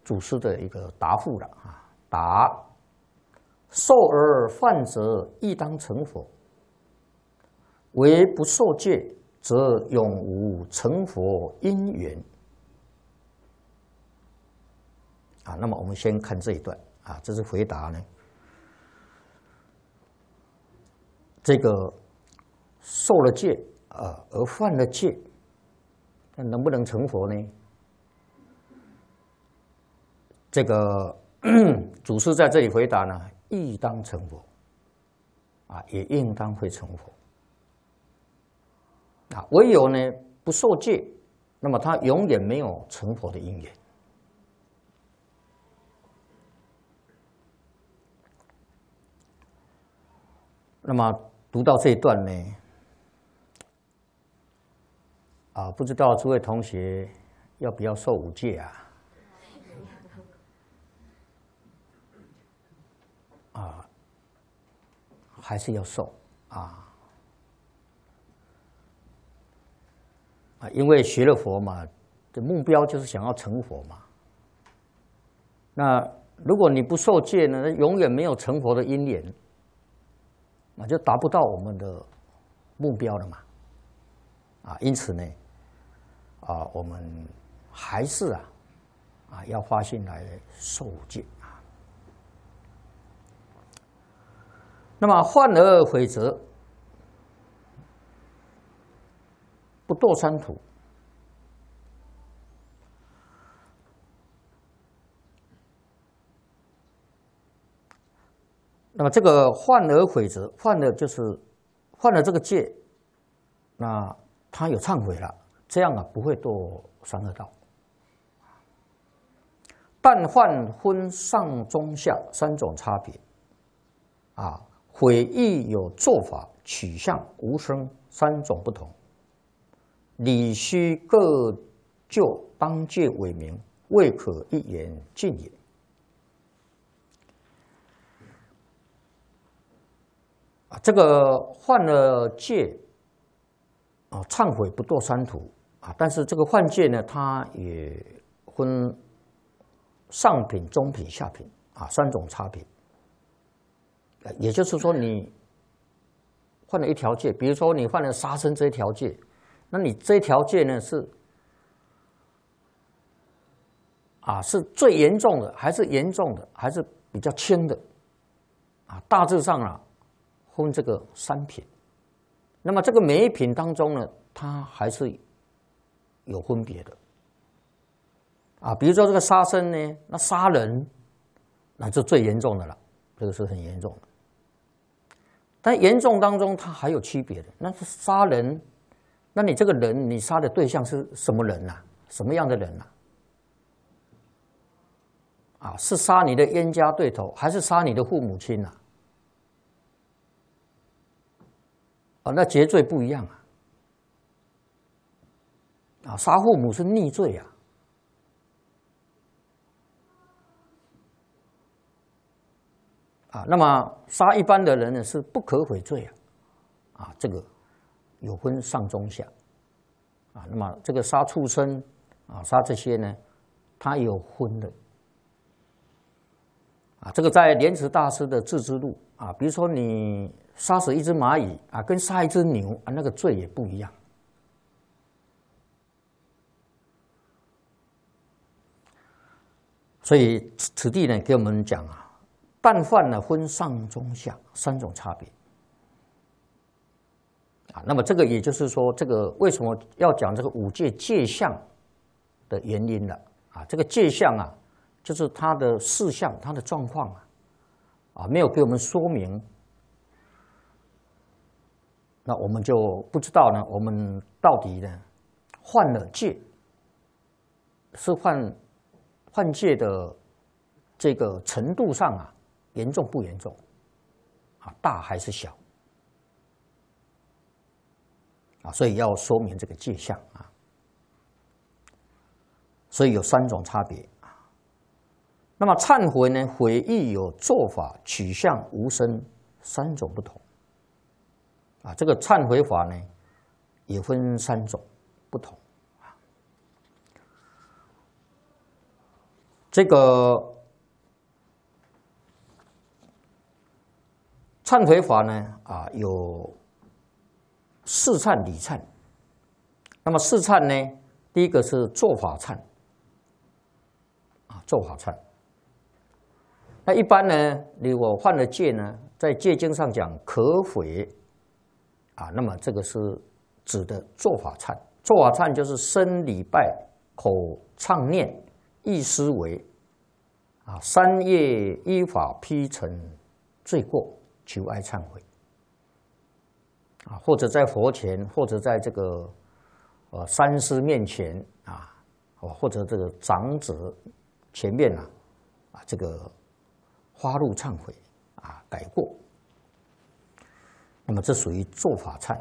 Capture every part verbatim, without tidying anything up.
祖师的一个答复了啊。答：受而犯者，亦当成佛；唯不受戒，则永无成佛因缘。啊，那么我们先看这一段啊，这是回答呢。这个受了戒啊，而犯了戒，那能不能成佛呢？这个祖师在这里回答呢，亦当成佛，啊，也应当会成佛。啊，唯有呢不受戒，那么他永远没有成佛的因缘。那么读到这一段呢，啊，不知道诸位同学要不要受五戒啊？啊，还是要受啊？啊，因为学了佛嘛，的目标就是想要成佛嘛。那如果你不受戒呢，永远没有成佛的因缘。那就达不到我们的目标了嘛，啊，因此呢，啊，我们还是啊，啊，要发心来受戒啊。那么犯而悔则，不堕三途。那么这个犯而悔则，犯了就是犯了这个戒，那他有忏悔了，这样啊不会堕三恶道。但犯分上中下三种差别，啊，悔亦有做法、取向、无声三种不同，理须各就当戒为名，未可一言尽也。这个犯了戒啊，忏悔不堕三途啊，但是这个犯戒呢，它也分上品、中品、下品啊三种差别。也就是说，你犯了一条戒，比如说你犯了杀生这一条戒，那你这一条戒呢是啊是最严重的，还是严重的，还是比较轻的啊？大致上啊。分这个三品，那么这个每一品当中呢，它还是有分别的啊。比如说这个杀生呢，那杀人那就最严重的了，这个是很严重的。但严重当中它还有区别的，那是杀人，那你这个人你杀的对象是什么人啊？什么样的人啊？啊，是杀你的冤家对头，还是杀你的父母亲啊？啊，那结罪不一样啊！啊，杀父母是逆罪啊！啊，那么杀一般的人呢是不可悔罪啊！啊，这个有分上中下啊。那么这个杀畜生啊，杀这些呢，它也有分的啊。这个在莲池大师的《自知录》啊，比如说你杀死一只蚂蚁啊，跟杀一只牛啊，那个罪也不一样。所以此地呢，给我们讲啊，但犯呢分上中下三种差别啊。那么这个也就是说，这个为什么要讲这个五戒戒相的原因了啊？这个戒相啊，就是它的事项、它的状况啊，啊，没有给我们说明。那我们就不知道呢，我们到底呢犯了戒，是犯犯戒的这个程度上啊，严重不严重？啊，大还是小？啊，所以要说明这个戒相啊。所以有三种差别啊。那么忏悔呢，悔亦有做法、取向、无声三种不同。啊，这个忏悔法呢，也分三种不同啊。 这个忏悔法呢，啊，有四忏、理忏。那么四忏呢，第一个是做法忏，啊，做法忏。那一般呢，如果犯了戒呢，在戒经上讲可悔，啊，那么这个是指的做法忏。做法忏就是身礼拜、口唱念、意思为，啊，三业依法批成罪过，求哀忏悔，啊，或者在佛前，或者在这个呃三师面前啊，或者这个长者前面啊，啊这个发露忏悔啊，改过。那么这属于做法忏。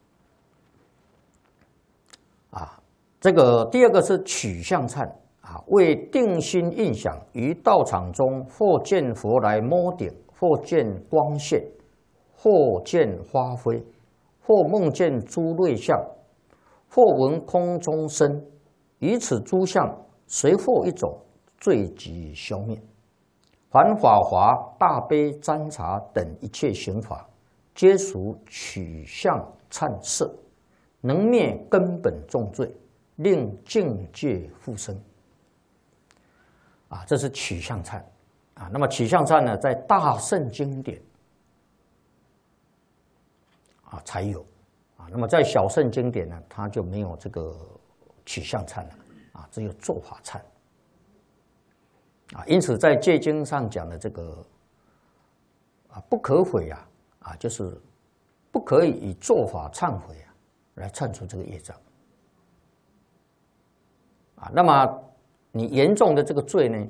啊，这个第二个是取向忏啊，为定心印象于道场中，或见佛来摸顶，或见光现，或见花飞，或梦见诸类相，或闻空中声，以此诸相随或一种，罪即消灭。凡法华、大悲、占察等一切行法，皆属取向忏摄，能灭根本重罪，令境界复生。啊，这是取向忏啊。那么取向忏呢，在大乘经典啊才有啊。那么在小乘经典呢，它就没有这个取向忏了啊，只有做法忏啊。因此，在戒经上讲的这个啊不可悔啊啊，就是不可以以做法忏悔啊来忏除这个业障啊。那么你严重的这个罪呢，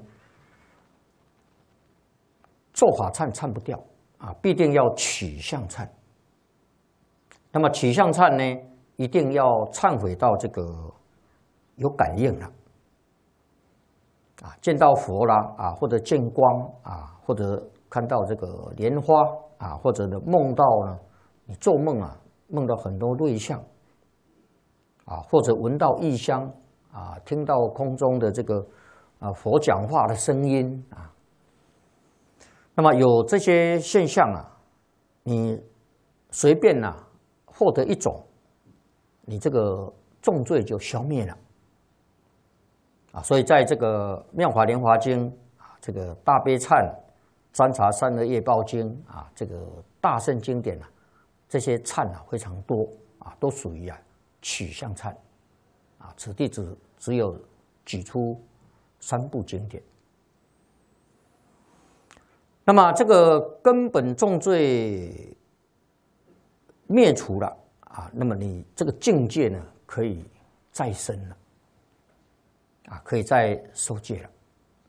做法忏忏不掉啊，必定要取向忏。那么取向忏呢，一定要忏悔到这个有感应了啊，见到佛啦啊，或者见光啊，或者看到这个莲花啊，或者呢梦到呢，你做梦啊梦到很多瑞相啊，或者闻到异香啊，听到空中的这个啊佛讲话的声音啊，那么有这些现象啊，你随便呐、啊、获得一种，你这个重罪就消灭了啊。所以在这个《妙法莲华经》啊，这个大悲忏、占察三恶业报经啊，这个大乘经典啊，这些忏啊非常多啊，都属于啊取向忏啊。此地只只有举出三部经典。那么这个根本重罪灭除了啊，那么你这个境界呢，可以再生了啊，可以再受戒了。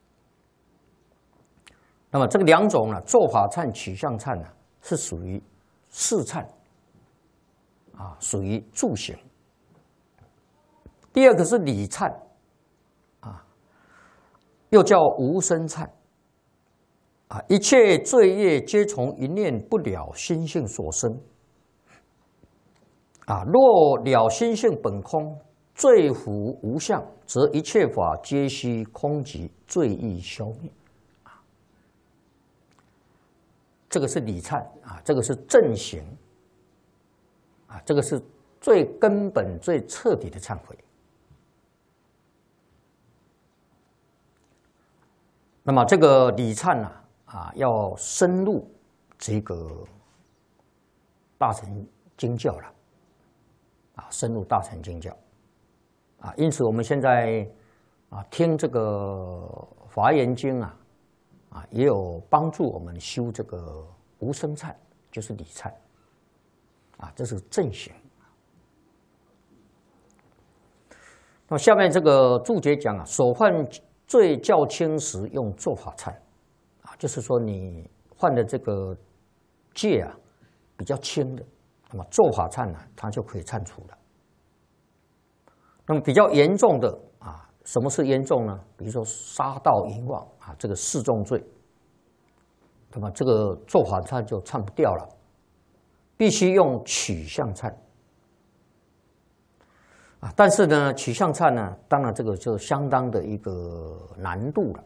那么这个两种呢，做法忏、取向忏呢，是属于四忏啊，属于助行。第二个是理忏啊，又叫无生忏啊，一切罪业皆从一念不了心性所生啊。若了心性本空，罪福无相，则一切法皆悉空寂，罪亦消灭啊。这个是理忏啊，这个是正行啊，这个是最根本、最彻底的忏悔。那么这个理忏呢，啊，要深入这个大乘经教了，啊，深入大乘经教，啊，因此我们现在啊听这个华严经啊，啊也有帮助我们修这个无生忏，就是理忏，啊，这是正行。那么下面这个注解讲啊，所犯罪较轻时用做法忏，啊，就是说你犯的这个戒啊比较轻的，那么做法忏呢，它就可以忏除了。那么比较严重的啊，什么是严重呢？比如说杀盗淫妄啊，这个四重罪，那么这个做法忏就忏不掉了，必须用取向忏。啊，但是呢，取向忏呢，当然这个就相当的一个难度了